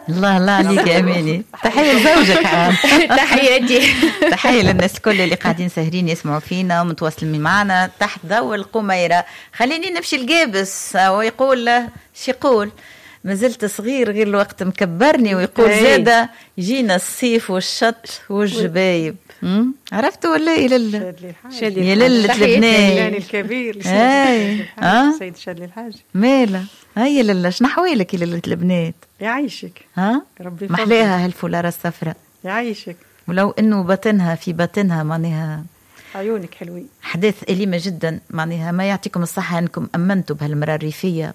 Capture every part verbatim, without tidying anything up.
الله الله عليك يا اماني. تحيه لزوجك. تحياتي. تحيه للناس الكل اللي قاعدين ساهرين يسمعوا فينا ومتواصلين معنا تحت ضوء القميره. خليني نمشي الجابس ويقول شي يقول ما زلت صغير غير الوقت مكبرني، ويقول زاده يجينا الصيف والشط والجبايب. عرفتوا ولا يا لله شادلي يا لله لبنان الكبير اه سيد شادلي الحاج مالا هيا لله شنو حوالك يا لله البنات يعيشك ها ربي محلاها هالفولاره الصفراء يعيشك ولو انه باطنها في باطنها معناها عيونك حلوين. احداث أليمة جدا معناها ما يعطيكم الصحه انكم امنتوا بهالمراه الريفيه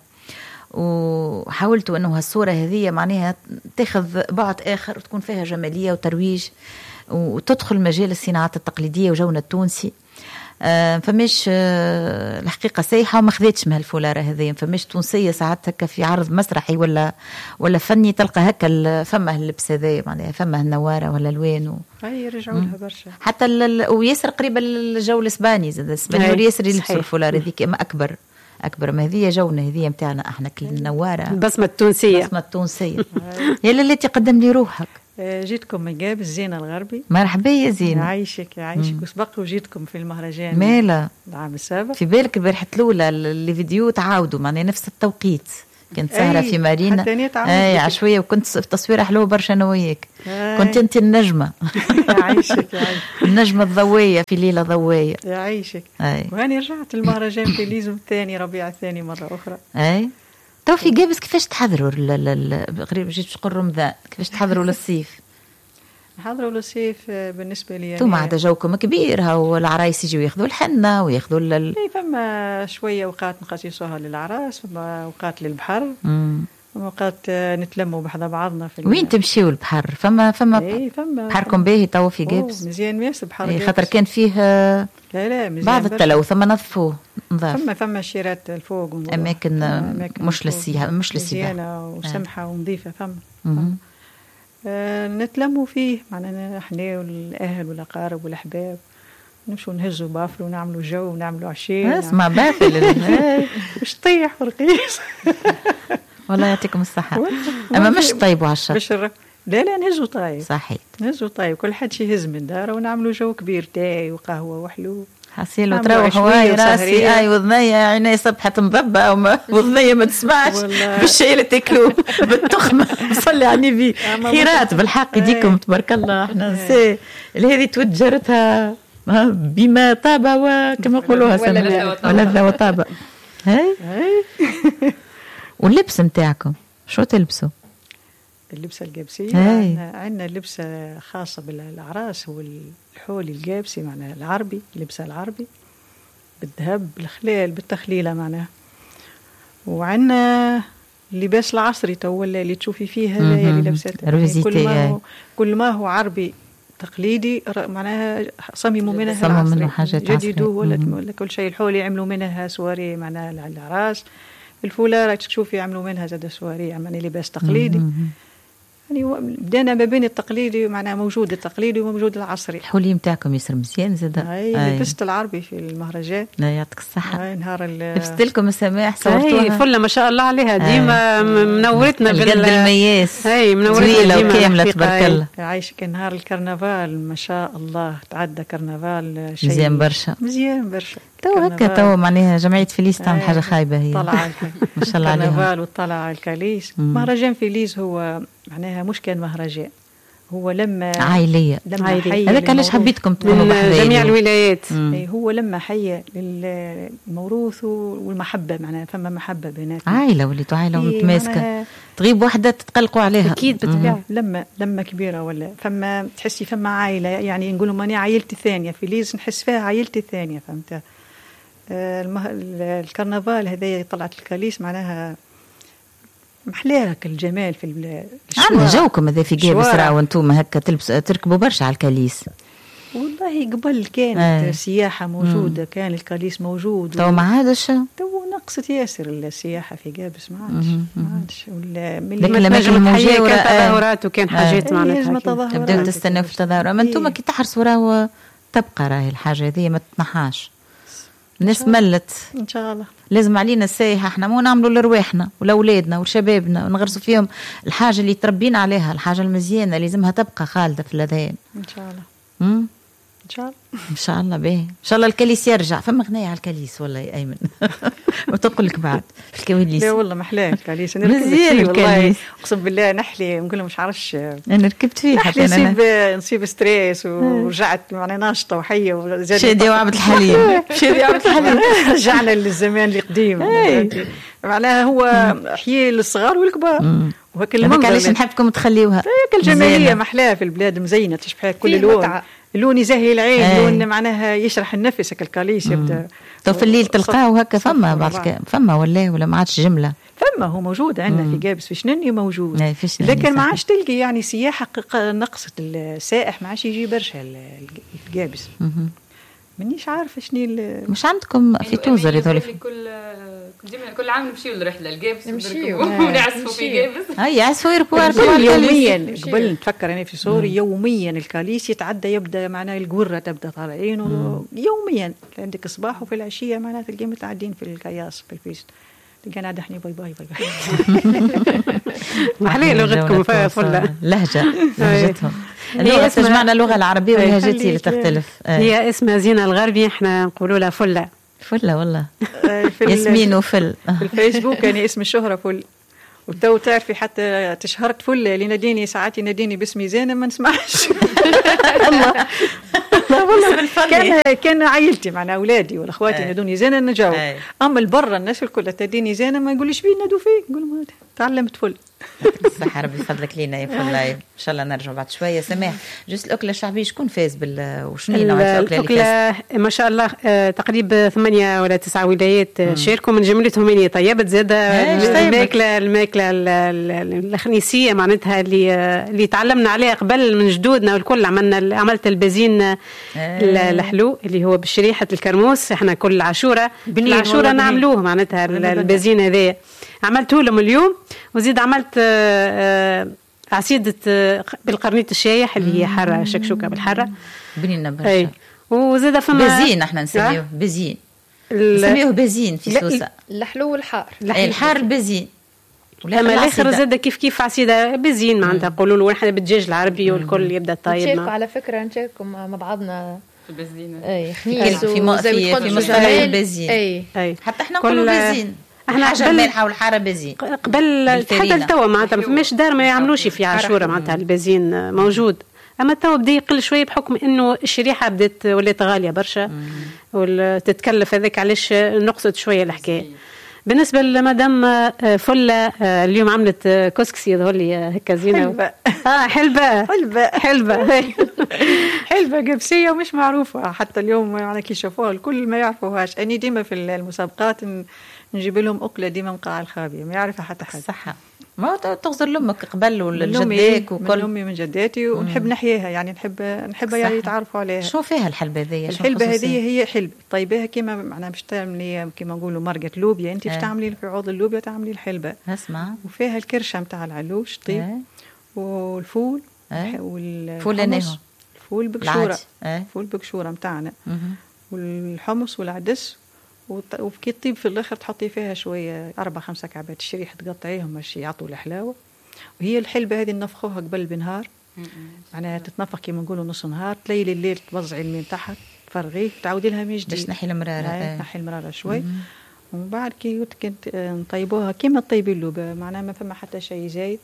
وحاولتوا انه هالصوره هذه معناها تاخذ بعد اخر وتكون فيها جماليه وترويج وتدخل مجال الصناعات التقليديه وجونا التونسي. آه فماش آه الحقيقه سايحه وما خذيتش من هالفولاره هذه. فماش تونسيه ساعات هكا في عرض مسرحي ولا ولا فني تلقى هكا فمه اللبس هذا معناها فمه النواره ولا الوان و... اي رجعوا لها برشا حتى ال... وياسر قريبه للجو الاسباني زاد الاسباني ياسر يلبسوا الفولاره هذيك اما اكبر اكبر ما هذه جونا هذه نتاعنا احنا كل النواره البصمه التونسيه البصمه التونسيه. يا للي تقدم لي روحك. جيتكم من جاب الزينة الغربي. مرحبا يا زينة. يعيشك يعيشك وسبق وجيتكم في المهرجان مالا العام السابق. في بالك البارحة الأولى اللي فيديو تعاودوا معناها نفس التوقيت كنت سهرة في مارينا اي عشوية وكنت في تصوير حلوة برشا أنا وياك. كنت أنت النجمة. يعيشك يعيشك النجمة الضوية في ليلة ضوية. يعيشك. أي وهاني رجعت المهرجان في ليزو الثاني ربيع الثاني مرة أخرى. أي تو في جابس كيفاش تحضروا غريب جيت تقول رمضان كيفاش تحضروا للصيف؟ نحضروا للصيف بالنسبه لي انتم عاد جوكم كبير هاو العرايس يجوا ياخذوا الحنه وياخذوا لل... اي فما شويه اوقات نخصصوها للعراس فما اوقات للبحر اوقات نتلموا بحذا بعضنا في وين تمشيوا البحر؟ فما فما اي فما بحركم باهي تو في جابس مزيان ياسر بحر اي خاطر كان فيه لا لا مزيان بعض التلوث ثم نظفوه نظاف فما فما شيرات الفوق اماكن, أماكن مش للسياحه مش للسياحه مزيانه وسمحه ونظيفه فما, فما. آه نتلموا فيه معنا احنا والاهل والاقارب والاحباب نمشوا نهزوا بافل ونعملوا جو ونعملوا عشاء اسمع بافل مش طيح ورقيص والله يعطيكم الصحه اما مش طيب عشر لا لا نهزوا طايب صحيح نهزوا طايب كل حد شي يهز من داره ونعملوا جو كبير تاي وقهوه وحلو حسيل وتروح هواي راسي اي وذنية عيني صبحت مضبة وذنية ما تسمعش بالشيء اللي تاكلوه بالتخمة صلي على النبي خيرات بالحق يديكم تبارك الله احنا نسي اللي هذه توجرتها بما طاب وكما يقولوها ولذ وطاب هاي واللبس نتاعكم شو تلبسوا؟ اللبسة الجابسية عندنا عندنا لبسة خاصة بالأعراس هو الحولي الجابسي معناها العربي اللبسة العربي بالذهب بالخلال بالتخليلة معناها وعندنا اللباس العصري تو اللي تشوفي فيه هذا اللي لبسته يعني كل ما هو كل ما هو عربي تقليدي معناها صمموا منها صمموا منه حاجات جددوا ولا ولا كل شيء الحولي عملوا منها سواري معناها الأعراس الفولارة تشوفي عملوا منها زاد سواري يعني لباس تقليدي يعني بدينا ما بين التقليدي معناها موجود التقليدي وموجود العصري. الحولي نتاعكم ياسر مزيان زاد. اي لبست العربي في المهرجان. لا يعطيك الصحة. اي نهار لبست لكم السماح صورتوها. اي فله ما شاء الله عليها ديما منورتنا بال المياس. اي منورتنا ديما كاملة تبارك الله. عايشك نهار الكرنفال ما شاء الله تعدى كرنفال شيء مزيان برشا. مزيان برشا. تو هكا تو معناها جمعية فيليس تعمل حاجة خايبة هي. طلع ما شاء الله عليها. الكرنفال وطلع على الكاليس. مهرجان فيليس هو معناها مش كان مهرجان هو لما عائلية لما حي هذاك علاش حبيتكم تكونوا من جميع الولايات هو لما حي للموروث والمحبة معناها فما محبة بيناتنا عائلة وليتوا عائلة ومتماسكة تغيب واحدة تتقلقوا عليها أكيد بالطبيعة لما لما كبيرة ولا فما تحسي فما عائلة يعني نقولوا ماني عائلتي ثانية في ليز نحس فيها عائلتي ثانية فهمت آه المه... الكرنفال هذا طلعت الكاليس معناها محلاها الجمال في الشوارع. عندنا جوكم هذا في جيب سرعة وانتم هكا تلبس تركبوا برشا على الكاليس. والله قبل كانت آه. سياحة موجودة مم. كان الكاليس موجود تو ما عادش تو نقصت ياسر السياحة في جابس ما عادش ما عادش ولا لكن الأماكن المجاورة كان تظاهرات وكان حاجات آه. معناتها تبداو تستناو في التظاهرات ما انتم كي تحرصوا راهو تبقى راهي الحاجة هذه ما تنحاش الناس ملت ان شاء الله. لازم علينا السايحه احنا مو نعملوا لرواحنا ولاولادنا وشبابنا ونغرسوا فيهم الحاجه اللي تربينا عليها، الحاجه المزيانه لازمها تبقى خالده في الاذهان ان شاء الله. امم ان شاء الله. ان شاء الله باهي. ان شاء الله الكاليس يرجع. فما غنايه على الكاليس والله يا ايمن وتقول لك بعد في الكواليس. لا والله محلاه الكاليس. انا ركبت فيه والله اقسم بالله نحلي نقول له مش عارفش انا ركبت فيه حتى نصيب نصيب ستريس ورجعت يعني ناشطه وحيه وزاد شاديه وعبد الحليم شاديه وعبد الحليم رجعنا للزمان القديم معناها هو حيي للصغار والكبار. وهكا المنظر علاش نحبكم تخليوها هيك الجماليه محلاه في البلاد مزينه تشبه كل لون اللون يزهي العين. أي. لون معناها يشرح النفس. هكا الكاليس يبدا تو في الليل تلقاو هكا فما بعض فما ولا ولا ما عادش جمله. فما هو موجود عندنا في جابس في شنني موجود، لكن ما عادش تلقي يعني سياحه نقصت السائح ما عادش يجي برشا الجابس. مانيش عارفه شنو مش عندكم في توزر هذول كل كل عام نمشيو لرحله الجابس ونعزفوا في جابس. اي يعزفوا يركبوا يوميا. قبل نتفكر انا في سوري يوميا الكاليس يتعدى يبدا معناها القره تبدا طالعين يوميا عندك صباح وفي العشيه معناها تلقى متعدين في الكياس في البيست تلقى نادى حني باي باي باي باي. محليه لغتكم فله لهجه لهجتهم. اللغه تجمعنا اللغه العربيه واللهجات اللي تختلف. هي اسمها زينه الغربي احنا نقولوا لها فله. فله والله ياسمين وفل في الفيسبوك يعني اسم الشهره فل. وتو تعرفي حتى تشهرت فل اللي ناديني ساعات يناديني باسمي زينه ما نسمعش. والله والله كان كان عائلتي معنا اولادي ولا اخواتي ينادوني زينه نجاوب. اما البرة الناس الكل تديني زينه ما يقولش بيه نادوا فيك نقول ما تعلمت فل. صح ربي يفضلك لينا يا فل. ان شاء الله نرجع بعد شويه. سماح جوست الاكله الشعبيه شكون فاز بال وشنو نوع الاكله اللي فاز؟ ما شاء الله تقريبا ثمانية ولا تسعة ولايات شاركوا من جملتهم يعني طيبت زاد الماكله الماكله الخنيسيه معناتها اللي اللي تعلمنا عليها قبل من جدودنا والكل. عملنا عملت البازين الحلو اللي هو بشريحه الكرموس. احنا كل عاشوره بالعاشوره نعملوه معناتها البازين هذا عملته لهم اليوم. وزيد عملت عصيدة بالقرنيط الشايح اللي هي حرة شكشوكة بالحرة بنينا برشا. وزيد فما بازين احنا نسميوه بازين نسميوه بازين في سوسة. الحلو والحار الحار بازين. اما الاخر زاد كيف كيف عصيدة بازين معناتها نقولوا له احنا بالدجاج العربي والكل يبدا طايب. نشاركوا على فكرة نشاركوا مع بعضنا في البازين. اي خميس في في في مصطلح البازين. اي حتى احنا نقولوا بازين. احنا حاجه مالحه والحاره بازين قبل حتى التوا معناتها ما فماش دار ما يعملوش في عاشوره معناتها البازين موجود. اما التوا بدا يقل شويه بحكم انه الشريحه بدات ولات غاليه برشا وتتكلف هذاك علاش نقصت شويه الحكايه. بالنسبه لمدام فله اليوم عملت كسكسي يظهر لي هكا زينه. اه حلبه حلبه حلبه حلبه قبسيه ومش معروفه حتى اليوم يعني كي شافوها الكل ما يعرفوهاش. اني ديما في المسابقات نجيب لهم أكلة ديما من قاع الخابية ما يعرفها حتى حد. صح ما تغزر لأمك قبل ولا جدك وكل من أمي من جداتي ونحب نحياها يعني نحب نحب يعني يتعرفوا عليها. شو فيها الحلبة هذه؟ الحلبة هذه هي حلب طيبها كيما معناها باش تعملي كيما نقولوا مرقة لوبيا انت باش تعملي في عوض اللوبيا تعملي الحلبة. اسمع وفيها الكرشة نتاع العلوش طيب والفول والفول النهو الفول بقشورة الفول بقشورة نتاعنا والحمص والعدس وكي تطيب في الاخر تحطي فيها شويه اربع خمسه كعبات الشريحه تقطعيهم باش يعطوا الحلاوه. وهي الحلبه هذه نفخوها قبل بنهار معناها تتنفخ كيما نقولوا نص نهار تليلي الليل توزعي الماء تحت تفرغيه تعاودي لها من جديد باش تنحي المراره تنحي المراره شوي. ومن بعد كي نطيبوها كيما طيبي اللوبه معناها ما فما حتى شيء زايد.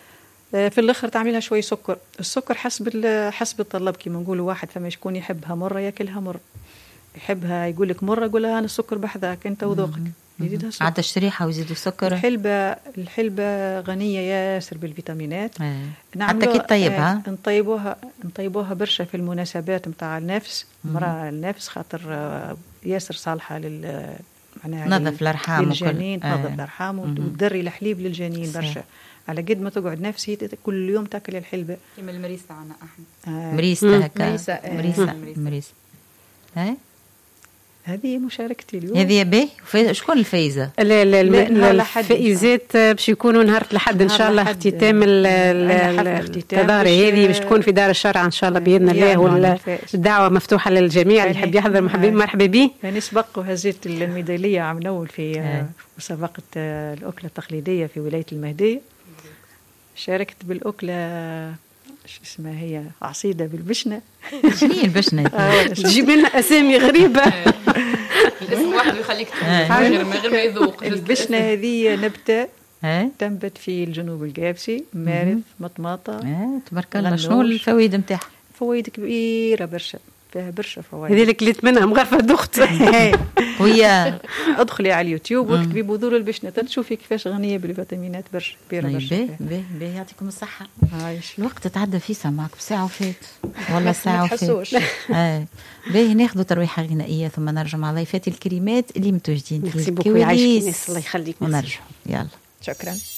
في الاخر تعملها شويه سكر. السكر حسب حسب الطلب كيما نقولوا واحد فما شكون يحبها مره ياكلها مره يحبها يقول لك مره يقول لها انا السكر بحذاك انت وذوقك يزيدها سكر. عاد الشريحه ويزيدوا السكر. الحلبه الحلبه غنيه ياسر بالفيتامينات. حتى كي تطيبها اه نطيبوها نطيبوها برشا في المناسبات نتاع النفس مراه النفس خاطر ياسر صالحه لل معناها نظف الارحام للجنين تنظف الارحام وتدري الحليب للجنين برشا. على قد ما تقعد نفسي كل يوم تاكل الحلبه كيما المريسه تاعنا احنا مريسه هكا مريسه مريسه مريسه هاي هذه مشاركتي اليوم. هذه باهي. شكون الفايزه؟ لا لا الفائزات باش يكونوا نهار الأحد ان شاء الله اختتام التظاهره هذه باش تكون في دار الشرع ان شاء الله باذن الله، والدعوه مفتوحه للجميع اللي يحب يحضر مرحبا به. يعني سبق وهزيت الميداليه عام اول في مسابقه الاكله التقليديه في ولايه المهديه. شاركت بالاكله شو اسمها هي عصيده بالبشنه. شنو هي البشنه؟ تجيب لنا اسامي غريبه. الاسم واحد يخليك غير ما غير ما يذوق. البشنه هذه نبته تنبت في الجنوب القابسي، مارث مطماطه. تبارك الله. شنو الفوائد نتاعها؟ فوائد كبيره برشا، فيها برشا فوائد. هذه اللي كليت منها مغرفه دخت. وهي ادخلي على اليوتيوب واكتبي بذور البشنه تشوفي كيفاش غنيه بالفيتامينات برشا كبيره برشا. باهي باهي يعطيكم الصحه. الوقت تعدى في سماك بساعه وفات والله ساعه وفات. اي باهي ناخذ ترويحه غنائيه ثم نرجع مع ضيفاتي الكريمات اللي متواجدين في الكواليس. الله يخليك ونرجع. يلا شكرا.